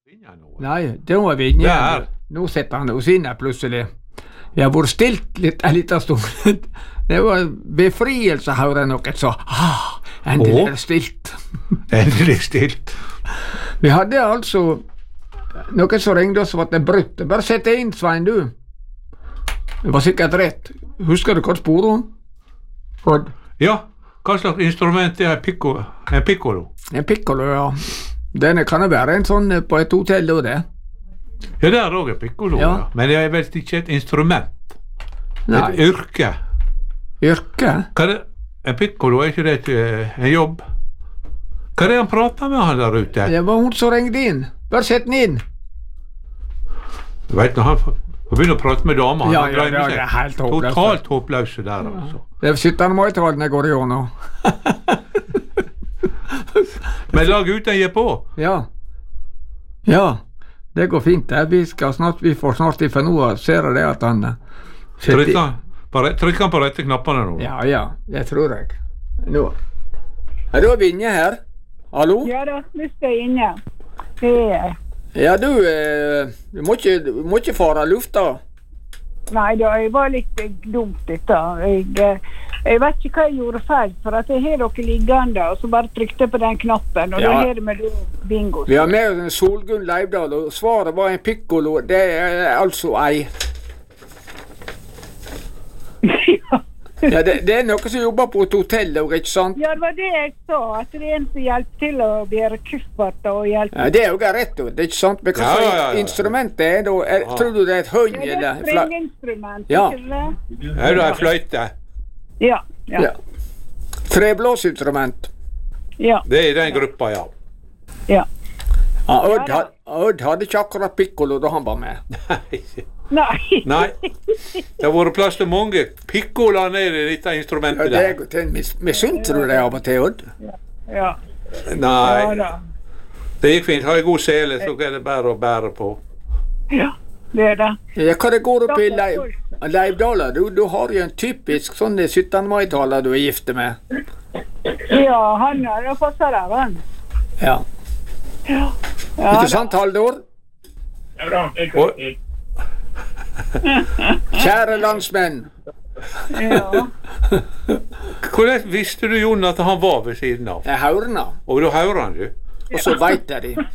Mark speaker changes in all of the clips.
Speaker 1: Nei, det var vi ikke. Nå sitter han hos inne plutselig. Vi har vært stilt litt en liten stund. Det var befrielse, hører jeg noe så. Endelig er det stilt.
Speaker 2: Endelig stilt.
Speaker 1: Vi hadde altså noen som ringde oss og var brutt. Bare sett inn, Svein, du. Det var sikkert rett. Husker du hva spor hun?
Speaker 2: Ja, hva slags instrument er piccolo? En piccolo?
Speaker 1: En piccolo, ja. Denne kan det være en sånn på et hotell og det.
Speaker 2: Ja, det er også en piccolo, ja. Men det er vel ikke et instrument.
Speaker 1: Nei.
Speaker 2: Et yrke.
Speaker 1: Yrke?
Speaker 2: Hva er det? En piccolo, er ikke det en jobb? Hva er det han prater med han der ute?
Speaker 1: Det var hun som ringte inn. Bare sett den inn.
Speaker 2: Du vet, når han begynner å prate med damer,
Speaker 1: ja, det er helt håpløse.
Speaker 2: Totalt håpløse der, altså.
Speaker 1: Det er 17. mai-talen jeg går i år nå.
Speaker 2: Men lag ut den gir på.
Speaker 1: Ja. Ja. Det går fint. Vi får snart i for nå ser jeg det at han
Speaker 2: Trykk han på rette knappene nå.
Speaker 1: Ja, det tror jeg. Nå. Er du inne her? Hallo?
Speaker 3: Ja da, vi er inne.
Speaker 1: Ja, du må ikke fare lufta.
Speaker 3: Nei da, jeg var litt dumt dette. Jeg vet ikke hva jeg gjorde feil, for at jeg har dere liggende, og så bare trykte på den knappen, og da har det med bingo.
Speaker 1: Vi har med Solgunn Leivdal, og svaret var en piccolo, det er altså ei. Ja, det er noe som jobber på et hotell, ikke sant?
Speaker 3: Ja, det var det jeg sa, at det er en som hjelper til å bære kufferter og hjelpe.
Speaker 1: Ja, det er jo rett, det er ikke sant? Men hva slags instrument det er da? Tror du det er et høy eller?
Speaker 3: Ja, det er et strenginstrument, ikke det?
Speaker 2: Ja, det er fløyte.
Speaker 3: Ja.
Speaker 1: Treblåsinstrument.
Speaker 3: Ja.
Speaker 2: Det er i den gruppa, ja.
Speaker 3: Ja.
Speaker 1: Odd hadde ikke akkurat piccolo da han var med.
Speaker 2: Nei. Det har vært plass til mange piccoloer nede i dette instrumentet der.
Speaker 1: Misunter du det av og til, Odd?
Speaker 3: Ja.
Speaker 2: Nei. Det gikk fint. Har jeg god sele, så er det bare å bære på.
Speaker 3: Ja, det er det.
Speaker 1: Ja, hva det går opp i Leivdala? Du har jo en typisk sånn 17. mai-taler du er gifte med.
Speaker 3: Ja, han har fått seg der, han.
Speaker 1: Ja. Ikke sant, Haldor?
Speaker 4: Ja da,
Speaker 1: Kjære landsmenn.
Speaker 3: Ja.
Speaker 2: Hvordan visste du, Jon, at han var ved siden av?
Speaker 1: Jeg hører han.
Speaker 2: Og du hører han, du?
Speaker 1: Og så vet jeg de.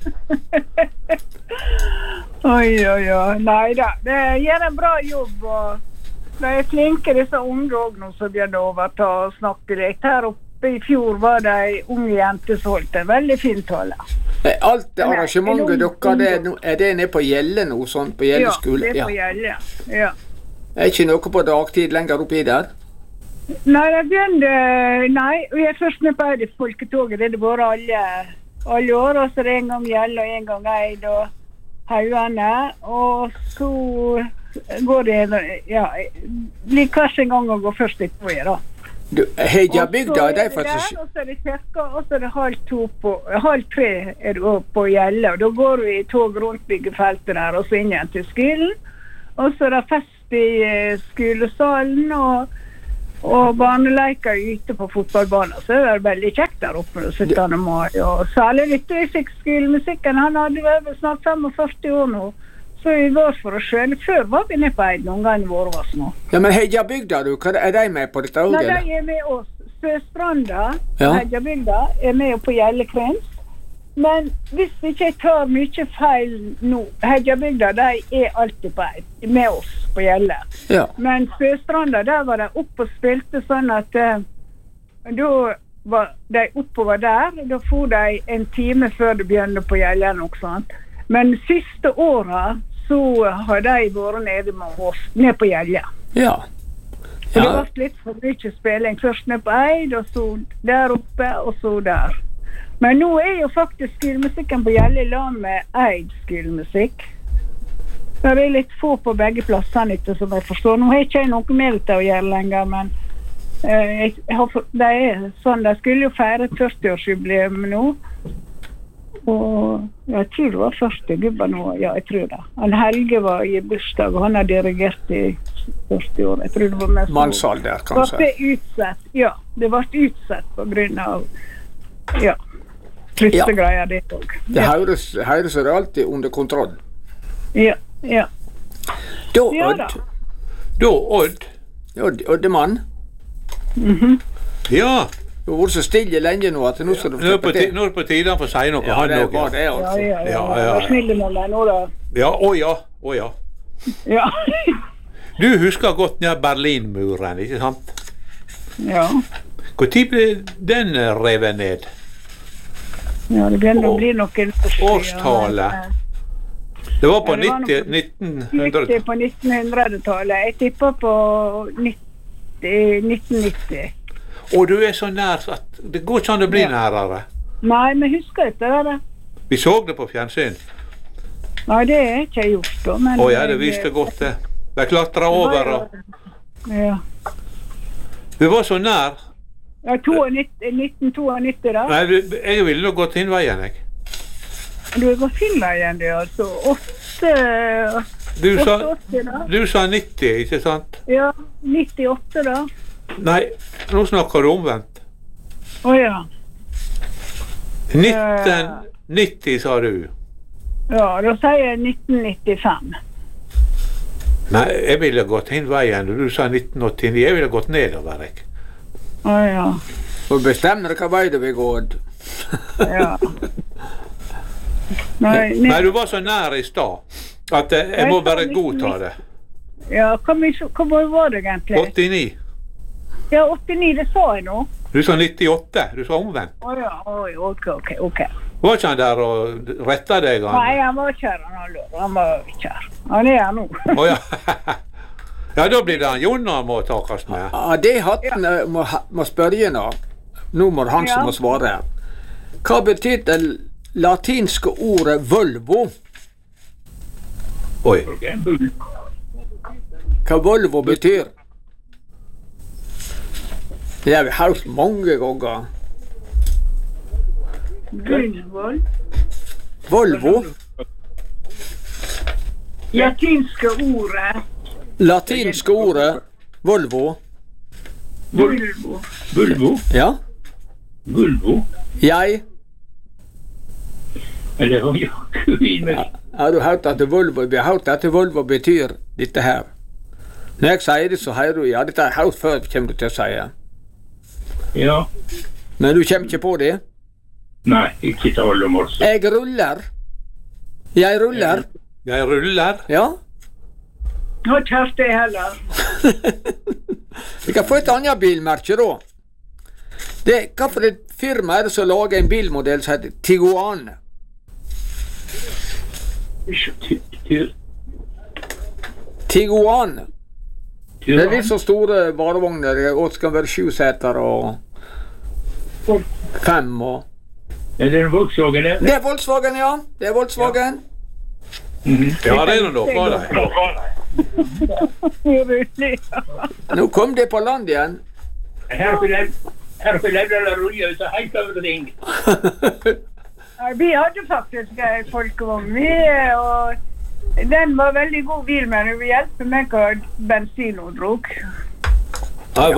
Speaker 3: Oi. Neida, det gjør en bra jobb, og de er flinke, disse unge også, nå som begynner å overta og snakke litt. Her oppe i fjor var det en unge jente som holdt en veldig fin tale.
Speaker 1: Alt det arrangementet dere, er det nede på Gjelle nå, sånn på Gjelle skole?
Speaker 3: Ja, det er på Gjelle, ja.
Speaker 1: Er ikke noe på dagtid lenger oppi der?
Speaker 3: Nei, det begynner, vi er først nede på Eide folketoget, det er bare alle år, og så er det en gang Gjelle og en gang Eid og Hauene, og så går det, blir kanskje en gang å gå først litt på da.
Speaker 1: Hedjabygda, det er
Speaker 3: faktisk... Og så er det kirka, og så er det 2:30 er det på Gjelle, og da går vi i tog rundt byggefeltet der, og så inn igjen til skolen, og så er det fest i skolesalen, og barneleker ute på fotballbanen, så er det veldig kjekt der oppe, 17. mai, og særlig litt skolemusikken, han hadde vel snart 45 år nå, så vi var for oss selv. Før var vi nede på Eid noen ganger våre var små.
Speaker 1: Ja, men Hedjabygda, er de med på dette også?
Speaker 3: Nei, de er med oss. Søstranda, Hedjabygda, er med på Gjellekrins. Men hvis ikke jeg tar mye feil nå, Hedjabygda, de er alltid på Eid, med oss på Gjelle.
Speaker 1: Ja.
Speaker 3: Men Søstranda, der var de oppe og spilte sånn at da var de oppover der, da får de en time før de begynner på Gjelle og sånt. Men siste året så har de vært nede med oss, nede på Gjelle.
Speaker 1: Ja.
Speaker 3: Så det var litt for mye spilling. Først nede på Eid, og så der oppe, og så der. Men nå er jo faktisk skolemusikken på Gjelle lag med Eid skolemusikk. Det er litt få på begge plassene, ikke som jeg forstår. Nå har ikke jeg noe med det å gjøre lenger, men det er sånn, de skulle jo feire et 40-årsjubileum nå. Og jeg tror det var 40 gubber nå, ja, jeg tror det. Han Helge var i bursdag, og han har dirigert i 40 år. Jeg tror det var mest...
Speaker 1: Mannsalder, kanskje.
Speaker 3: Det ble utsatt, ja. Det ble utsatt på grunn av, ja. flyttegreier det også.
Speaker 1: Det høres det alltid under kontroll.
Speaker 3: Ja.
Speaker 1: Da, Odd. Oddemann.
Speaker 2: Ja.
Speaker 1: Du har vært så stille lenge nå at nå skal du
Speaker 2: Nå er det på tiden for å si noe.
Speaker 1: Ja, det var det, altså.
Speaker 3: Ja. Snille med meg nå, da.
Speaker 2: Ja, å ja.
Speaker 3: Ja.
Speaker 2: Du husker godt ned Berlinmuren, ikke sant?
Speaker 3: Ja.
Speaker 2: Hvor tid ble den revet ned?
Speaker 3: Ja, det begynner å bli noen
Speaker 2: årstallet. Det var på 1900.
Speaker 3: På 1900-tallet. Jeg tipper på 1990.
Speaker 2: Og du er så nær at det går ikke an å bli nærere.
Speaker 3: Nei, men husker ikke det.
Speaker 2: Vi så det på fjernsyn.
Speaker 3: Nei, det er ikke jeg gjort da. Men
Speaker 2: ja, det visste godt det. De klatret over og...
Speaker 3: Ja.
Speaker 2: Vi var så nær.
Speaker 3: Ja, 1992 da.
Speaker 2: Nei, jeg ville nok gått inn veien, jeg.
Speaker 3: Du har gått inn veien, det altså. 88 da.
Speaker 2: Du sa 90, ikke sant?
Speaker 3: Ja, 98 da.
Speaker 2: Nei, nå snakker du omvendt.
Speaker 3: Ja.
Speaker 2: 1990, sa du.
Speaker 3: Ja, da sier jeg 1995.
Speaker 2: Nei, jeg ville gått inn veien. Du sa 1989. Jeg ville gått nedover, jeg.
Speaker 3: Ja.
Speaker 1: Og bestemmer hva vei du vil gå.
Speaker 3: Ja.
Speaker 2: Nei, du var så nær i stad at jeg må bare godta det.
Speaker 3: Ja, hva var det egentlig?
Speaker 2: 89.
Speaker 3: Ja, 89, det sa jeg nå.
Speaker 2: Du sa 98. Du sa omvendt.
Speaker 3: Ja, ok.
Speaker 2: Var ikke han der og rettet deg?
Speaker 3: Nei, han var ikke her. Han var ikke her. Han er her nå.
Speaker 2: Ja. Ja, da blir det han Jonna må takast med.
Speaker 1: Ja, det hatten må spørre nå. Nå må han som må svare. Hva betyr det latinske ordet Volvo?
Speaker 2: Oi.
Speaker 1: Hva Volvo betyr? Det har vi hørt mange ganger. Volvo? Latinske ordet Volvo.
Speaker 4: Volvo?
Speaker 1: Ja.
Speaker 4: Volvo?
Speaker 1: Jeg.
Speaker 4: Eller har jeg
Speaker 1: Har du hørt at Volvo, vi har hørt at Volvo betyr dette her? Når jeg sier det, så hører du, ja, dette har jeg hørt før, kommer du til å si.
Speaker 4: Ja.
Speaker 1: Men du kommer ikke på det?
Speaker 4: Nei, ikke tale om oss.
Speaker 1: Jeg ruller. Jeg ruller.
Speaker 2: Jeg ruller?
Speaker 1: Ja.
Speaker 3: Nå kjørte jeg heller.
Speaker 1: Vi kan få et annet bilmerke da. Hva for et firma er det som lager en bilmodell som heter Tiguan? Tiguan. Det er litt så store varevogner. Det skal være 7 seter og 5 og...
Speaker 4: Er det en Volkswagen?
Speaker 1: Det er Volkswagen, ja. Det er Volkswagen.
Speaker 2: Ja, det er noe fra deg.
Speaker 1: Nå kom det på land igjen.
Speaker 4: Her for levde rulle ut av helt over ting.
Speaker 3: Vi hadde faktisk en folkevogn. Og den var veldig god bil, men vi hjelper meg å bensin og drog.
Speaker 2: Har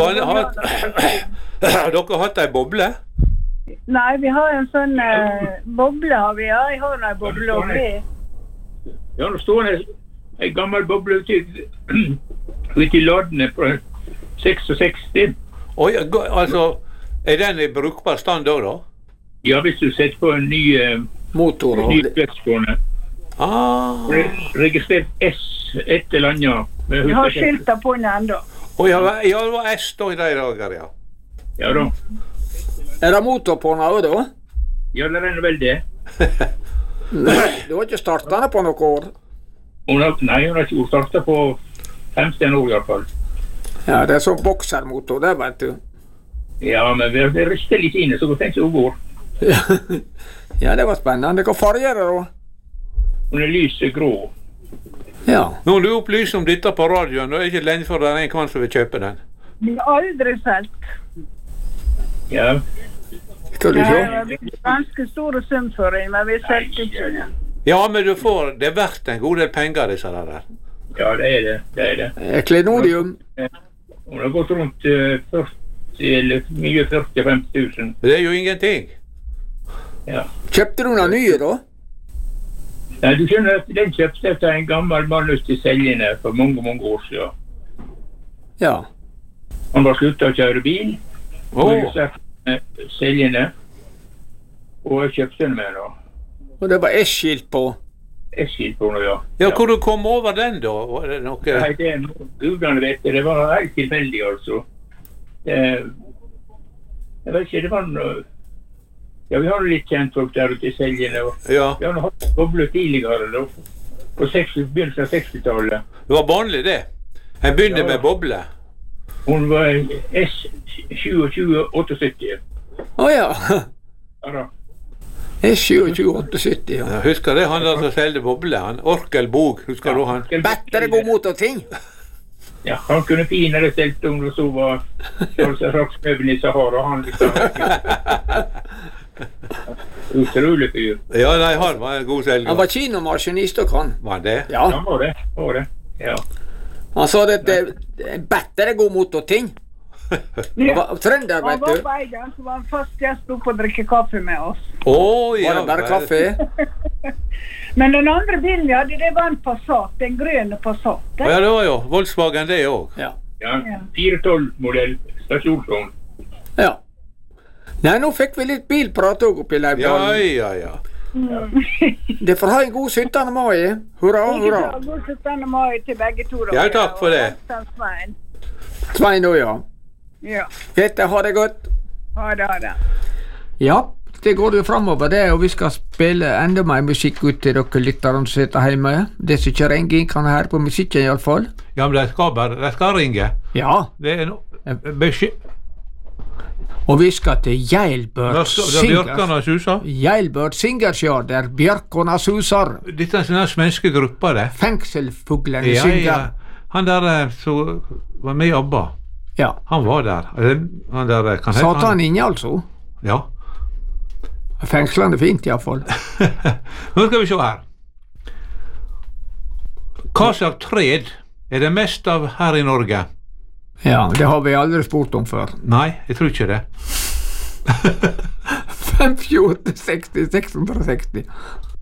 Speaker 2: dere hatt en boble?
Speaker 3: Nei, vi har en sånn boble har vi, ja. Jeg har en boble og vi.
Speaker 4: Ja, nå står det en gammel boble ute i ladene på 66.
Speaker 2: Oi, altså, er den i brukbar stand da?
Speaker 4: Ja, hvis du setter på en ny
Speaker 1: motor.
Speaker 4: Ny vekstgående. Registrert S, et eller annet.
Speaker 3: Vi har skiltet på den enda.
Speaker 2: Ja, det var S da i de dager, ja.
Speaker 4: Ja da.
Speaker 1: Er det motor på den også da?
Speaker 4: Ja, det er vel det.
Speaker 1: Nei, du har ikke startet den på noen år?
Speaker 4: Nei, hun har ikke startet på 15 år i hvert fall.
Speaker 1: Ja, det er sånn boksermotor, det vet du.
Speaker 4: Ja, men det rister litt inne, så godt tenker jeg hun går.
Speaker 1: Ja, det var spennende. Hva farger er det da?
Speaker 4: Hun er lysegrå.
Speaker 1: Ja.
Speaker 2: Nå du opplyser om dette på radioen, og det er ikke lenge for det er en kvann som vil kjøpe den.
Speaker 3: Vi har aldri selv.
Speaker 4: Ja.
Speaker 1: Skal du se?
Speaker 3: Det er ganske store sum for den, men vi selv ikke.
Speaker 2: Ja, men du får, det er verdt en god del penger, disse der.
Speaker 4: Ja, det er det.
Speaker 1: Klenodium.
Speaker 4: Hun har gått rundt 40 eller mye 40-50 000.
Speaker 2: Det er jo ingenting.
Speaker 4: Ja.
Speaker 1: Kjøpte du noen nye da?
Speaker 4: Nei, du skjønner at den kjøpte etter en gammel mann ute i Seljene for mange år siden.
Speaker 1: Ja.
Speaker 4: Han var sluttet å kjøre bil. Seljene. Og jeg kjøpte den med nå.
Speaker 1: Og det var S-skilt på?
Speaker 4: S-skilt på nå, ja.
Speaker 2: Ja, hvor du kom over den da? Var det noe?
Speaker 4: Nei, det er gudene vet det. Det var helt tilfeldig, altså. Jeg vet ikke, det var noe... Ja, vi har litt kjent folk der ute i Seljene.
Speaker 2: Ja.
Speaker 4: Vi har hatt bobler tidligere da. På begynnelsen av 60-tallet.
Speaker 2: Det var vanlig det. Jeg begynte med bobler.
Speaker 4: Hun var S2778.
Speaker 1: Ja.
Speaker 4: Ja da.
Speaker 1: S2778, ja.
Speaker 2: Jeg husker det, han der som selgte bobler. Han Orkel Bog, husker du han?
Speaker 1: Bedre god motorting.
Speaker 4: Ja, han kunne finere stelt om det så var raksmøven i Sahara. Han liksom... Utrolig fyr.
Speaker 2: Ja, nei, han var en god selger.
Speaker 1: Han var kinomaskinist og kan.
Speaker 2: Var han det?
Speaker 1: Ja.
Speaker 4: Han var det. Ja.
Speaker 1: Han sa det er bedre god motorting. Trønder, vet du.
Speaker 3: Han var på en gang, så var han fast gjest oppe og drikke kaffe med oss.
Speaker 2: Ja,
Speaker 1: var det bare kaffe?
Speaker 3: Men den andre bilen vi hadde, det var en Passat, en grønne Passat.
Speaker 2: Ja, det var jo Volkswagen det også.
Speaker 1: Ja.
Speaker 4: 412-modell stasjonsvogn.
Speaker 1: Ja. Nei, nå fikk vi litt bilprat også oppi Leivdalen.
Speaker 2: Ja.
Speaker 1: Det får ha en god 17. mai. Hurra.
Speaker 3: God 17. mai til begge to.
Speaker 2: Ja, takk for det.
Speaker 1: Svein og ja.
Speaker 3: Ja.
Speaker 1: Peter, ha det godt.
Speaker 3: Ha det.
Speaker 1: Ja, det går jo fremover det, og vi skal spille enda mer musikk ut til dere lyttere som sitter hjemme. Det som ikke ringer inn kan høre på musikken i alle fall.
Speaker 2: Ja, men de skal ringe.
Speaker 1: Ja.
Speaker 2: Det er beskjed.
Speaker 1: Og vi skal til Jailbird Singers, ja, der bjørkene suser.
Speaker 2: Dette er sånne svenske grupper, det.
Speaker 1: Fengselsfuglene synger.
Speaker 2: Ja. Han der som var med i ABBA.
Speaker 1: Ja.
Speaker 2: Han var der. Han der, kan
Speaker 1: satt han inne, altså?
Speaker 2: Ja.
Speaker 1: Fengslende fint, i hvert fall.
Speaker 2: Nå skal vi se her. Hva slags tred er det mest av her i Norge?
Speaker 1: Ja, det har vi aldri spurt om før.
Speaker 2: Nei, jeg tror ikke det.
Speaker 1: 58, 60, 660.